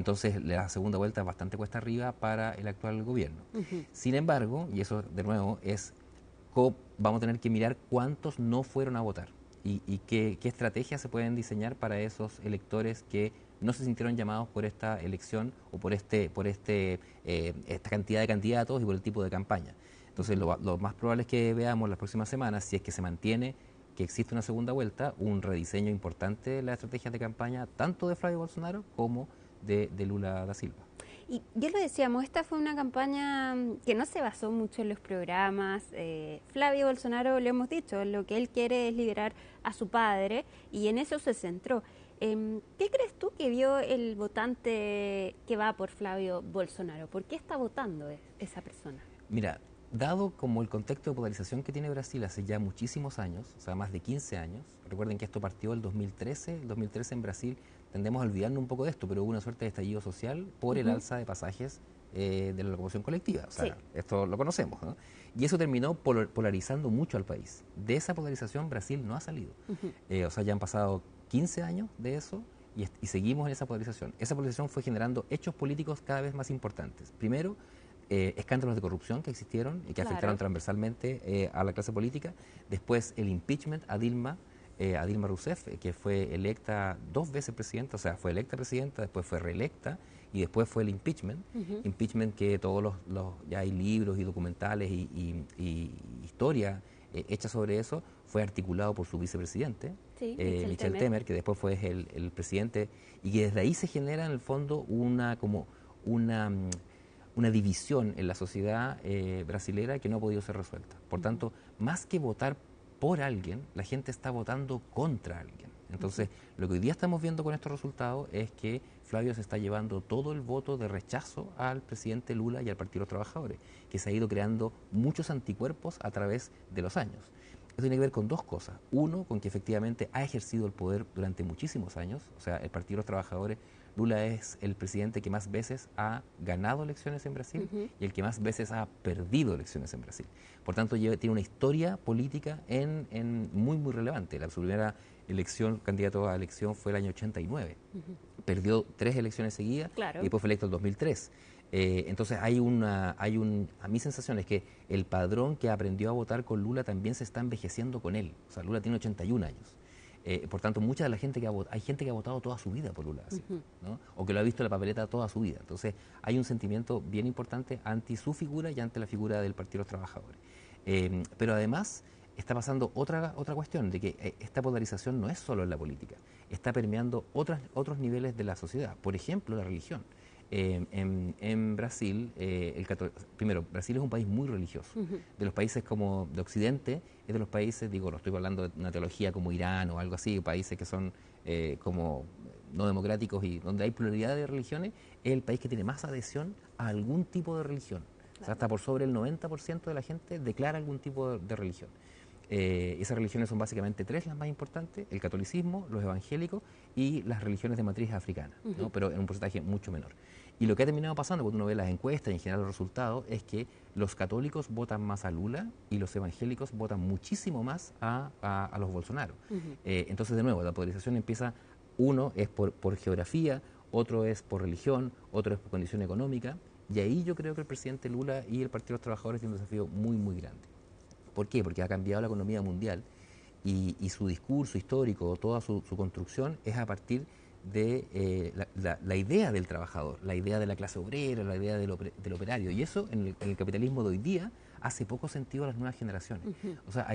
entonces la segunda vuelta es bastante cuesta arriba para el actual gobierno. Sin embargo, y eso de nuevo es, vamos a tener que mirar cuántos no fueron a votar y qué estrategias se pueden diseñar para esos electores que no se sintieron llamados por esta elección o por esta cantidad de candidatos y por el tipo de campaña. Entonces, lo más probable es que veamos las próximas semanas, si es que se mantiene que existe una segunda vuelta, un rediseño importante de las estrategias de campaña, tanto de Flavio Bolsonaro como de Lula da Silva. Y ya lo decíamos, esta fue una campaña que no se basó mucho en los programas. Flavio Bolsonaro, lo hemos dicho, lo que él quiere es liberar a su padre y en eso se centró. ¿Qué crees tú que vio el votante que va por Flavio Bolsonaro? ¿Por qué está votando esa persona? Mira, dado como el contexto de polarización que tiene Brasil hace ya muchísimos años, o sea, más de 15 años, recuerden que esto partió el 2013 en Brasil, tendemos a olvidarnos un poco de esto, pero hubo una suerte de estallido social por el alza de pasajes de la locomoción colectiva, o sea, esto lo conocemos, ¿no? Y eso terminó polarizando mucho al país. De esa polarización Brasil no ha salido, o sea, ya han pasado 15 años de eso y seguimos en esa polarización. Esa polarización fue generando hechos políticos cada vez más importantes. Primero, escándalos de corrupción que existieron y que afectaron transversalmente a la clase política. Después el impeachment a Dilma Rousseff, que fue electa 2 veces presidenta, o sea, fue electa presidenta, después fue reelecta y después fue el impeachment. Impeachment que ya hay libros y documentales y historia hecha sobre eso, fue articulado por su vicepresidente, Michel Temer, que después fue el presidente, y que desde ahí se genera en el fondo una división en la sociedad brasilera que no ha podido ser resuelta. Por tanto, más que votar por alguien, la gente está votando contra alguien. Entonces, lo que hoy día estamos viendo con estos resultados es que Flavio se está llevando todo el voto de rechazo al presidente Lula y al Partido de los Trabajadores, que se ha ido creando muchos anticuerpos a través de los años. Eso tiene que ver con 2 cosas. Uno, con que efectivamente ha ejercido el poder durante muchísimos años, o sea, el Partido de los Trabajadores, Lula es el presidente que más veces ha ganado elecciones en Brasil y el que más veces ha perdido elecciones en Brasil. Por tanto, tiene una historia política muy, muy relevante. La su primera candidato a elección fue el año 89. Perdió 3 elecciones seguidas y después fue electo en 2003. Entonces a mi sensación es que el padrón que aprendió a votar con Lula también se está envejeciendo con él. O sea, Lula tiene 81 años. Por tanto, mucha de la gente hay gente que ha votado toda su vida por Lula, ¿no? O que lo ha visto en la papeleta toda su vida. Entonces, hay un sentimiento bien importante ante su figura y ante la figura del Partido de los Trabajadores. Pero además, está pasando otra cuestión, de que esta polarización no es solo en la política, está permeando otros niveles de la sociedad. Por ejemplo, la religión. En Brasil, primero, Brasil es un país muy religioso. De los países como de Occidente, es de los países, no estoy hablando de una teología como Irán o algo así, países que son como no democráticos y donde hay pluralidad de religiones, es el país que tiene más adhesión a algún tipo de religión. O sea, hasta por sobre el 90% de la gente declara algún tipo de religión. Esas religiones son básicamente 3 las más importantes: el catolicismo, los evangélicos y las religiones de matriz africana, ¿no? Pero en un porcentaje mucho menor. Y lo que ha terminado pasando cuando uno ve las encuestas y en general los resultados es que los católicos votan más a Lula y los evangélicos votan muchísimo más a los Bolsonaro. Entonces, de nuevo, la polarización empieza, uno es por geografía, otro es por religión, otro es por condición económica, y ahí yo creo que el presidente Lula y el Partido de los Trabajadores tienen un desafío muy, muy grande. ¿Por qué? Porque ha cambiado la economía mundial y su discurso histórico, toda su construcción es a partir de la idea del trabajador, la idea de la clase obrera, la idea del operario. Y eso en el capitalismo de hoy día hace poco sentido a las nuevas generaciones. O sea,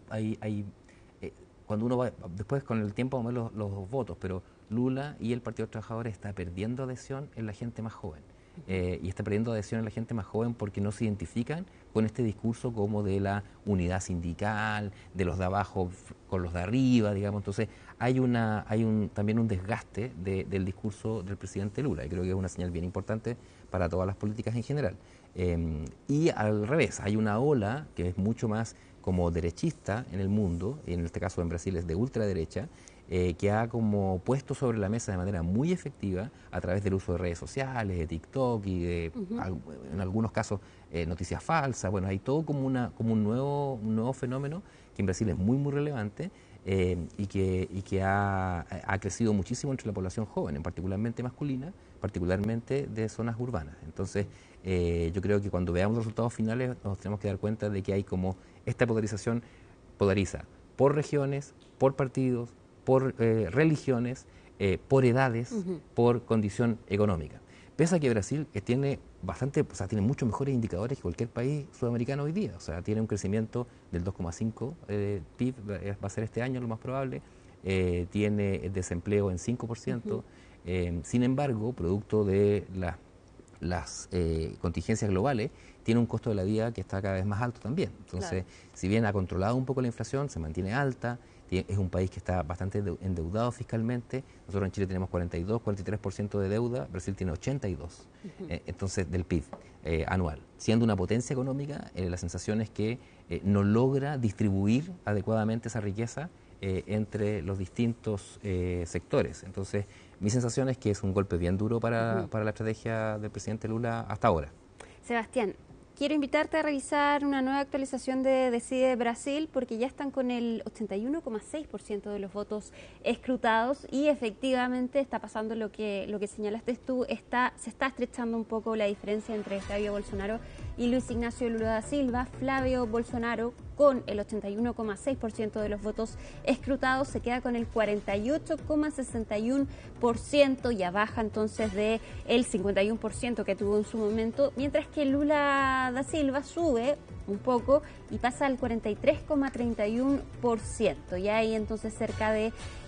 cuando uno va, después con el tiempo vamos a ver los votos, pero Lula y el Partido de los Trabajadores está perdiendo adhesión en la gente más joven. Y está perdiendo adhesión en la gente más joven porque no se identifican con este discurso como de la unidad sindical, de los de abajo con los de arriba, digamos. Entonces hay también un desgaste del discurso del presidente Lula, y creo que es una señal bien importante para todas las políticas en general. Y al revés, hay una ola que es mucho más como derechista en el mundo, y en este caso en Brasil es de ultraderecha, que ha como puesto sobre la mesa de manera muy efectiva a través del uso de redes sociales, de TikTok y en algunos casos noticias falsas. Bueno, hay todo como un nuevo fenómeno que en Brasil es muy, muy relevante y que ha crecido muchísimo entre la población joven, particularmente masculina, particularmente de zonas urbanas. Entonces, yo creo que cuando veamos los resultados finales nos tenemos que dar cuenta de que hay como esta polarización polariza por regiones, por partidos, por religiones, por edades, por condición económica. Pese a que Brasil tiene tiene muchos mejores indicadores que cualquier país sudamericano hoy día. O sea, tiene un crecimiento del 2,5 PIB, va a ser este año lo más probable, tiene desempleo en 5%. Sin embargo, producto de las contingencias globales, tiene un costo de la vida que está cada vez más alto también. Entonces, si bien ha controlado un poco la inflación, se mantiene alta, es un país que está bastante endeudado fiscalmente. Nosotros en Chile tenemos 42, 43% de deuda, Brasil tiene 82, entonces del PIB anual. Siendo una potencia económica, la sensación es que no logra distribuir adecuadamente esa riqueza entre los distintos sectores. Entonces, mi sensación es que es un golpe bien duro para la estrategia del presidente Lula hasta ahora. Sebastián, quiero invitarte a revisar una nueva actualización de Decide Brasil, porque ya están con el 81,6% de los votos escrutados y efectivamente está pasando lo que señalaste tú, se está estrechando un poco la diferencia entre Flavio Bolsonaro y Luis Ignacio Lula da Silva. Flavio Bolsonaro, con el 81,6% de los votos escrutados, se queda con el 48,61%, ya baja entonces de el 51% que tuvo en su momento, mientras que Lula da Silva sube un poco y pasa al 43,31%. Y hay entonces cerca de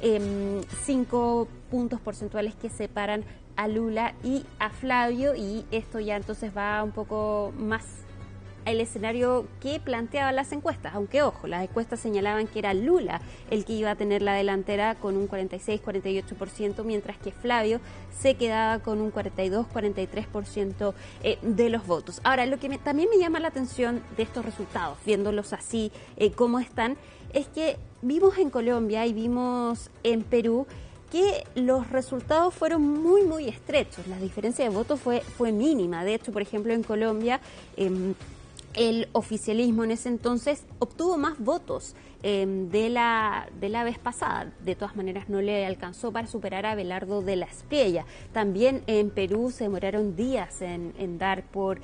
5 puntos porcentuales que separan a Lula y a Flavio, y esto ya entonces va un poco más el escenario que planteaban las encuestas, aunque ojo, las encuestas señalaban que era Lula el que iba a tener la delantera con un 46-48%, mientras que Flavio se quedaba con un 42-43% de los votos. Ahora, lo que también me llama la atención de estos resultados, viéndolos así como están, es que vimos en Colombia y vimos en Perú que los resultados fueron muy estrechos. La diferencia de votos fue mínima. De hecho, por ejemplo, en Colombia el oficialismo en ese entonces obtuvo más votos de la vez pasada. De todas maneras, no le alcanzó para superar a Abelardo de la Espriella. También en Perú se demoraron días en dar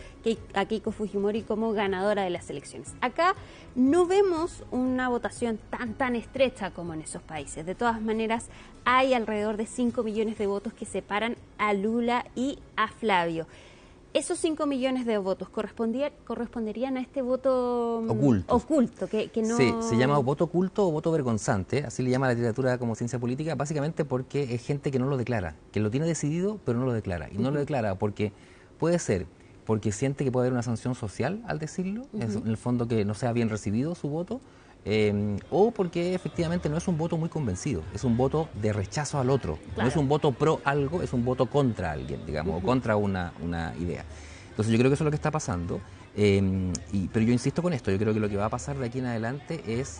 a Keiko Fujimori como ganadora de las elecciones. Acá no vemos una votación tan estrecha como en esos países. De todas maneras, hay alrededor de 5 millones de votos que separan a Lula y a Flavio. Esos 5 millones de votos corresponderían a este voto oculto que no... Sí, se llama voto oculto o voto vergonzante, así le llama la literatura como ciencia política, básicamente porque es gente que no lo declara, que lo tiene decidido pero no lo declara. Y no lo declara porque puede ser porque siente que puede haber una sanción social al decirlo, en el fondo que no sea bien recibido su voto, o porque efectivamente no es un voto muy convencido, es un voto de rechazo al otro, no es un voto pro algo, es un voto contra alguien, digamos, o contra una idea. Entonces yo creo que eso es lo que está pasando, pero yo insisto con esto, yo creo que lo que va a pasar de aquí en adelante es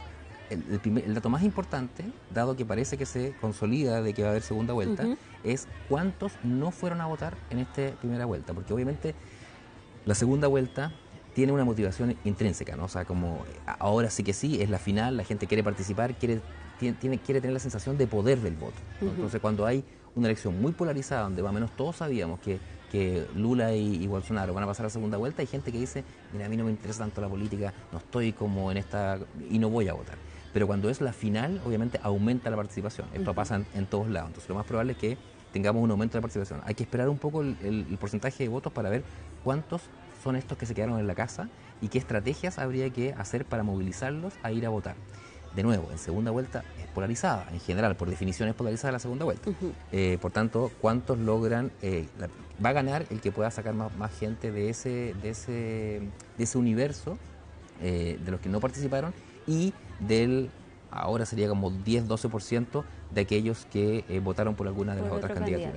el dato más importante, dado que parece que se consolida de que va a haber segunda vuelta, es cuántos no fueron a votar en esta primera vuelta, porque obviamente la segunda vuelta tiene una motivación intrínseca, ¿no? O sea, como ahora sí que sí, es la final, la gente quiere participar, quiere tener la sensación de poder del voto, ¿no? Entonces, cuando hay una elección muy polarizada, donde más o menos todos sabíamos que Lula y Bolsonaro van a pasar a la segunda vuelta, hay gente que dice, mira, a mí no me interesa tanto la política, no estoy como en esta y no voy a votar. Pero cuando es la final, obviamente aumenta la participación. Esto pasa en todos lados. Entonces, lo más probable es que tengamos un aumento de la participación. Hay que esperar un poco el porcentaje de votos para ver cuántos son estos que se quedaron en la casa y qué estrategias habría que hacer para movilizarlos a ir a votar. De nuevo, en segunda vuelta es polarizada, en general, por definición es polarizada la segunda vuelta. Por tanto, ¿cuántos logran? Va a ganar el que pueda sacar más gente de ese universo de los que no participaron y ahora sería como 10-12% de aquellos que votaron por alguna de las otras candidaturas.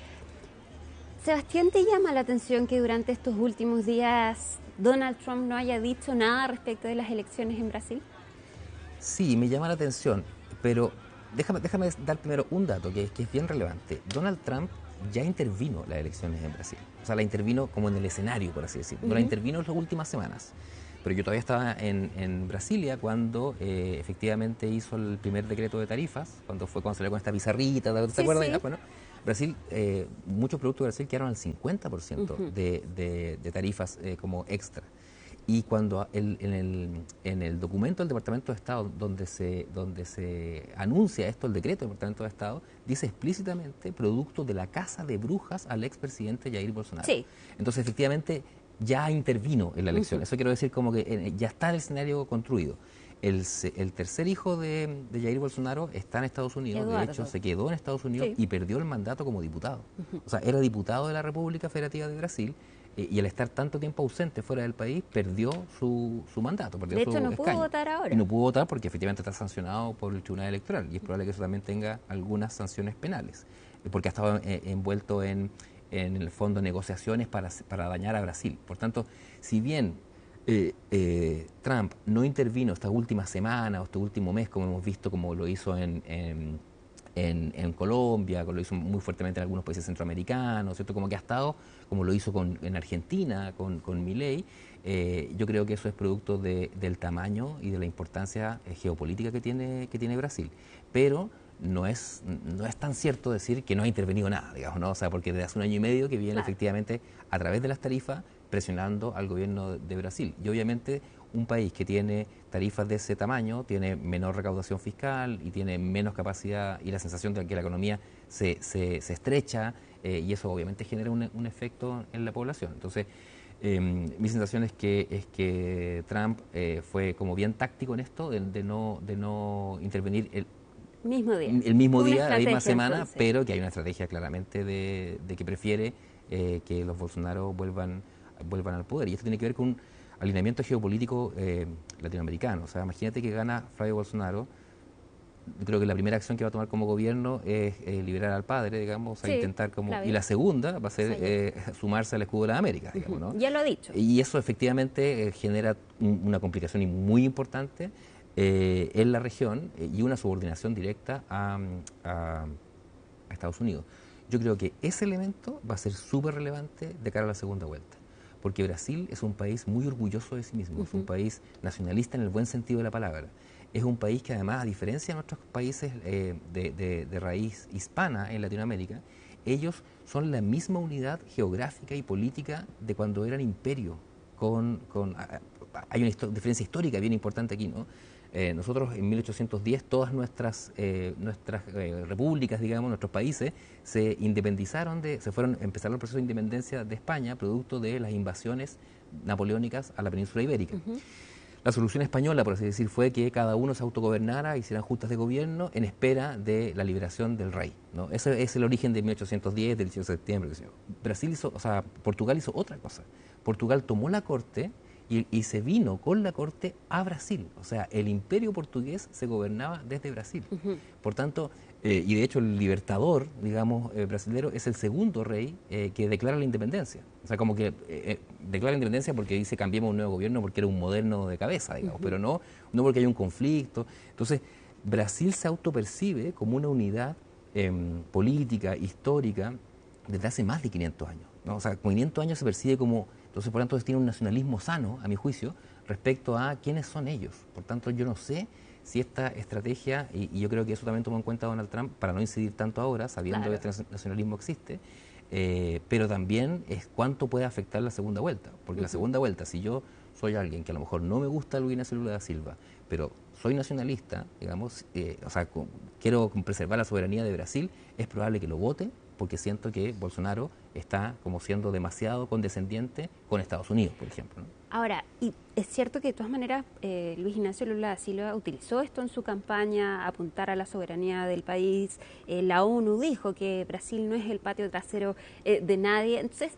Sebastián, ¿te llama la atención que durante estos últimos días Donald Trump no haya dicho nada respecto de las elecciones en Brasil? Sí, me llama la atención, pero déjame dar primero un dato que es bien relevante. Donald Trump ya intervino las elecciones en Brasil, o sea, la intervino como en el escenario, por así decirlo, no la intervino en las últimas semanas. Pero yo todavía estaba en Brasilia cuando efectivamente hizo el primer decreto de tarifas, cuando salió con esta pizarrita, ¿te acuerdas? Sí. Bueno, Brasil, muchos productos de Brasil quedaron al 50% de tarifas como extra. Y cuando en el documento del Departamento de Estado, donde se anuncia esto, el decreto del Departamento de Estado, dice explícitamente producto de la caza de brujas al expresidente Jair Bolsonaro. Sí. Entonces, efectivamente, ya intervino en la elección. Eso quiero decir como que ya está el escenario construido. El tercer hijo de Jair Bolsonaro está en Estados Unidos, Eduardo. de hecho se quedó en Estados Unidos y perdió el mandato como diputado. O sea, era diputado de la República Federativa de Brasil y al estar tanto tiempo ausente fuera del país, perdió su mandato, perdió De hecho, su no escaño. pudo votar ahora. Y no pudo votar porque efectivamente está sancionado por el Tribunal Electoral y es probable que eso también tenga algunas sanciones penales, porque ha estado envuelto en el fondo negociaciones para dañar a Brasil. Por tanto, si bien Trump no intervino esta última semana o este último mes, como hemos visto, como lo hizo en Colombia, como lo hizo muy fuertemente en algunos países centroamericanos, ¿cierto? Como que ha estado, como lo hizo en Argentina, con Milei, yo creo que eso es producto del tamaño y de la importancia geopolítica que tiene Brasil. Pero no es tan cierto decir que no ha intervenido nada, digamos, ¿no? O sea, porque desde hace un año y medio que viene efectivamente a través de las tarifas presionando al gobierno de Brasil. Y obviamente un país que tiene tarifas de ese tamaño tiene menor recaudación fiscal y tiene menos capacidad y la sensación de que la economía se estrecha y eso obviamente genera un efecto en la población. Entonces, mi sensación es que Trump fue como bien táctico en esto de no intervenir el mismo día, la misma semana, entonces. Pero que hay una estrategia claramente de que prefiere que los Bolsonaro vuelvan al poder. Y esto tiene que ver con un alineamiento geopolítico latinoamericano. O sea, imagínate que gana Flavio Bolsonaro. Yo creo que la primera acción que va a tomar como gobierno es liberar al padre, digamos, a intentar como... Flavio. Y la segunda va a ser sumarse al escudo de las Américas, digamos, ¿no? Ya lo ha dicho. Y eso efectivamente genera una complicación muy importante en la región y una subordinación directa a Estados Unidos. Yo creo que ese elemento va a ser súper relevante de cara a la segunda vuelta, porque Brasil es un país muy orgulloso de sí mismo, es un país nacionalista en el buen sentido de la palabra. Es un país que además, a diferencia de nuestros países de raíz hispana en Latinoamérica, ellos son la misma unidad geográfica y política de cuando eran imperio. Hay una diferencia histórica bien importante aquí, ¿no? Nosotros en 1810 todas nuestras repúblicas, digamos, nuestros países se independizaron, empezaron el proceso de independencia de España producto de las invasiones napoleónicas a la península ibérica. La solución española, por así decir, fue que cada uno se autogobernara, hicieran juntas de gobierno en espera de la liberación del rey, ¿no? Ese es el origen de 1810, del 18 de septiembre. Portugal hizo otra cosa. Portugal tomó la corte y se vino con la corte a Brasil. O sea, el imperio portugués se gobernaba desde Brasil. Por tanto, y de hecho el libertador, digamos, brasilero, es el segundo rey que declara la independencia. O sea, como que declara la independencia porque dice cambiemos un nuevo gobierno porque era un moderno de cabeza, digamos, pero no porque hay un conflicto. Entonces, Brasil se autopercibe como una unidad política, histórica, desde hace más de 500 años, ¿no? O sea, con 500 años se percibe como... Entonces, por tanto, tiene un nacionalismo sano, a mi juicio, respecto a quiénes son ellos. Por tanto, yo no sé si esta estrategia, y yo creo que eso también tomó en cuenta Donald Trump, para no incidir tanto ahora, sabiendo que este nacionalismo existe, pero también es cuánto puede afectar la segunda vuelta. Porque la segunda vuelta, si yo soy alguien que a lo mejor no me gusta Luis Ignacio Lula da Silva, pero soy nacionalista, digamos, quiero preservar la soberanía de Brasil, es probable que lo vote, porque siento que Bolsonaro está como siendo demasiado condescendiente con Estados Unidos, por ejemplo, ¿no? Ahora, y es cierto que de todas maneras Luis Ignacio Lula da Silva utilizó esto en su campaña, apuntar a la soberanía del país. La ONU dijo que Brasil no es el patio trasero de nadie. Entonces,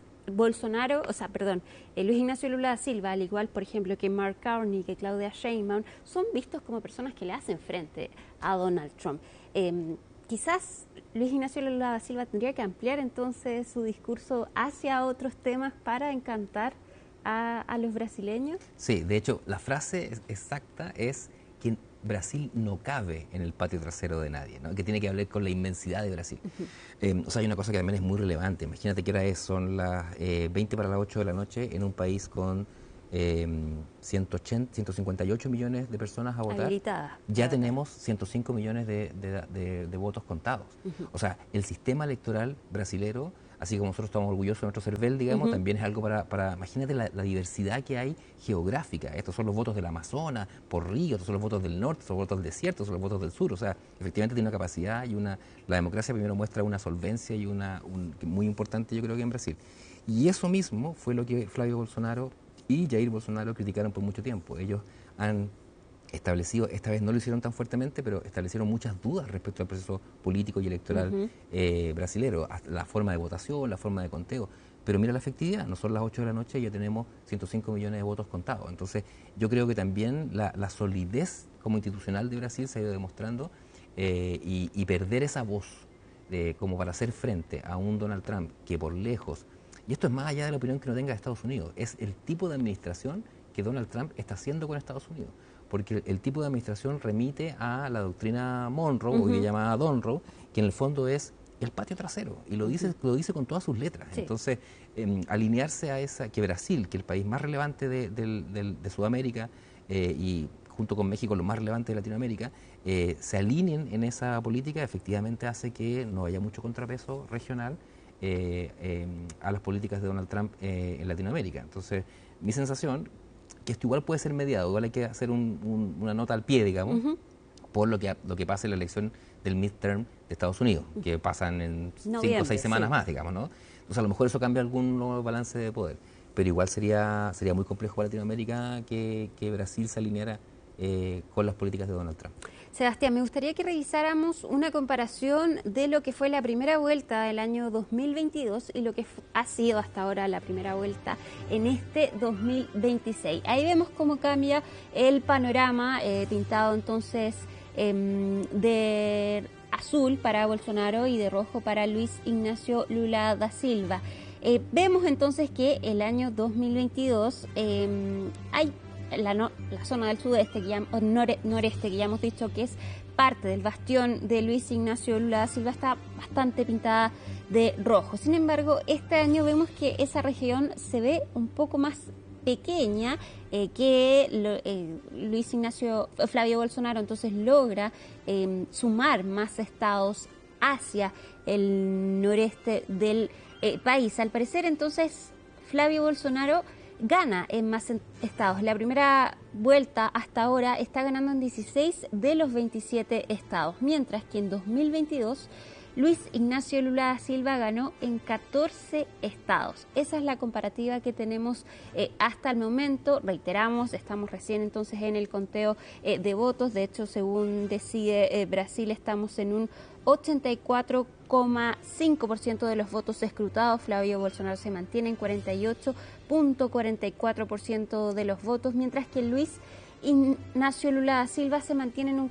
Luis Ignacio Lula da Silva, al igual, por ejemplo, que Mark Carney, que Claudia Sheinbaum, son vistos como personas que le hacen frente a Donald Trump. Quizás Luis Ignacio Lula da Silva tendría que ampliar entonces su discurso hacia otros temas para encantar a los brasileños. Sí, de hecho, la frase exacta es que Brasil no cabe en el patio trasero de nadie, ¿no? Que tiene que ver con la inmensidad de Brasil. Hay una cosa que también es muy relevante. Imagínate que ahora son las 20 para las 8 de la noche en un país con 180, 158 millones de personas a votar, habilitadas. ya tenemos 105 millones de votos contados. O sea, el sistema electoral brasilero, así como nosotros estamos orgullosos de nuestro CERVEL, digamos, también es algo para imagínate la diversidad que hay geográfica. Estos son los votos del Amazonas, por río, estos son los votos del norte, estos son los votos del desierto, estos son los votos del sur. O sea, efectivamente tiene una capacidad y la democracia primero muestra una solvencia y muy importante, yo creo que en Brasil. Y eso mismo fue lo que Flavio Bolsonaro y Jair Bolsonaro criticaron por mucho tiempo. Ellos han establecido, esta vez no lo hicieron tan fuertemente, pero establecieron muchas dudas respecto al proceso político y electoral brasilero, la forma de votación, la forma de conteo. Pero mira la efectividad, no son las 8 de la noche y ya tenemos 105 millones de votos contados. Entonces, yo creo que también la solidez como institucional de Brasil se ha ido demostrando y perder esa voz como para hacer frente a un Donald Trump que por lejos, y esto es más allá de la opinión que no tenga de Estados Unidos, es el tipo de administración que Donald Trump está haciendo con Estados Unidos. Porque el tipo de administración remite a la doctrina Monroe, hoy llamada Donroe, que en el fondo es el patio trasero, y lo dice con todas sus letras. Sí. Entonces, alinearse a esa, que Brasil, que es el país más relevante de Sudamérica, y junto con México lo más relevante de Latinoamérica, se alineen en esa política, efectivamente hace que no haya mucho contrapeso regional a las políticas de Donald Trump en Latinoamérica. Entonces, mi sensación, que esto igual puede ser mediado, igual hay que hacer una nota al pie, digamos, por lo que pasa en la elección del midterm de Estados Unidos, que pasan en 5 o 6 semanas más, digamos, ¿no? Entonces, a lo mejor eso cambia algún nuevo balance de poder, pero igual sería muy complejo para Latinoamérica que Brasil se alineara con las políticas de Donald Trump. Sebastián, me gustaría que revisáramos una comparación de lo que fue la primera vuelta del año 2022 y lo que ha sido hasta ahora la primera vuelta en este 2026. Ahí vemos cómo cambia el panorama, pintado entonces de azul para Bolsonaro y de rojo para Luis Ignacio Lula da Silva. Vemos entonces que el año 2022 hay la zona del sudeste, noreste, que ya hemos dicho que es parte del bastión de Luis Ignacio Lula da Silva, está bastante pintada de rojo. Sin embargo, este año vemos que esa región se ve un poco más pequeña, Luis Ignacio Flavio Bolsonaro entonces logra sumar más estados hacia el noreste del país. Al parecer, entonces, Flavio Bolsonaro gana en más estados. La primera vuelta hasta ahora está ganando en 16 de los 27 estados, mientras que en 2022 Luis Ignacio Lula da Silva ganó en 14 estados. Esa es la comparativa que tenemos hasta el momento. Reiteramos, estamos recién entonces en el conteo de votos. De hecho, según decide Brasil, estamos en un 84,5% de los votos escrutados. Flavio Bolsonaro se mantiene en 48,44% de los votos, mientras que Luis Ignacio Lula da Silva se mantiene en un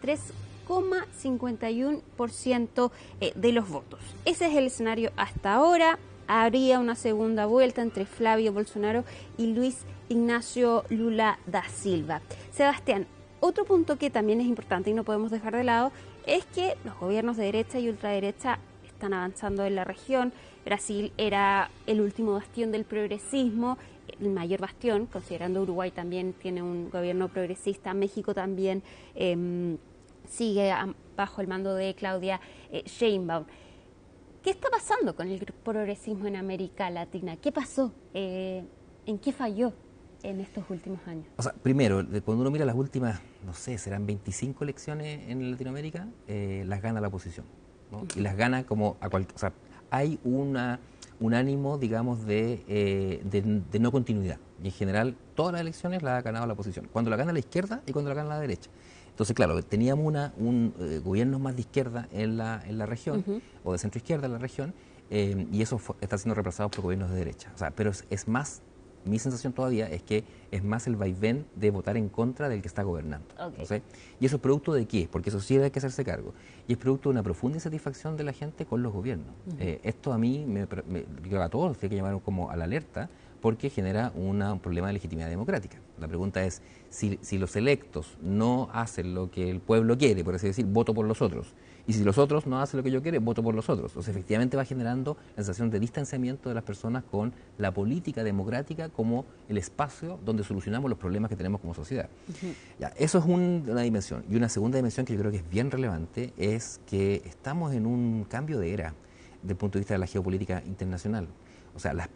43,51% de los votos. Ese es el escenario hasta ahora. Habría una segunda vuelta entre Flavio Bolsonaro y Luis Ignacio Lula da Silva. Sebastián, otro punto que también es importante y no podemos dejar de lado es que los gobiernos de derecha y ultraderecha están avanzando en la región. Brasil era el último bastión del progresismo, el mayor bastión, considerando Uruguay también tiene un gobierno progresista, México también sigue bajo el mando de Claudia Sheinbaum. ¿Qué está pasando con el progresismo en América Latina? ¿Qué pasó? ¿En qué falló en estos últimos años? O sea, primero, cuando uno mira las últimas, no sé, serán 25 elecciones en Latinoamérica, las gana la oposición, ¿no? Y las gana como o sea, hay un ánimo, digamos, de no continuidad. Y en general, todas las elecciones las ha ganado la oposición. Cuando la gana la izquierda y cuando la gana la derecha. Entonces, claro, teníamos gobiernos más de izquierda en la región, o de centro izquierda en la región, y eso está siendo reemplazado por gobiernos de derecha. O sea, pero es más, mi sensación todavía es que es más el vaivén de votar en contra del que está gobernando. Okay. ¿Sí? ¿Y eso es producto de qué? Porque eso sí hay que hacerse cargo. Y es producto de una profunda insatisfacción de la gente con los gobiernos. Esto a mí, creo a todos hay que llamar como a la alerta, porque genera un problema de legitimidad democrática. La pregunta es, si los electos no hacen lo que el pueblo quiere, por así decir, voto por los otros, Y si los otros no hacen lo que yo quiero, voto por los otros. O sea, efectivamente va generando la sensación de distanciamiento de las personas con la política democrática como el espacio donde solucionamos los problemas que tenemos como sociedad. Ya, eso es una dimensión. Y una segunda dimensión que yo creo que es bien relevante es que estamos en un cambio de era desde el punto de vista de la geopolítica internacional. O sea, las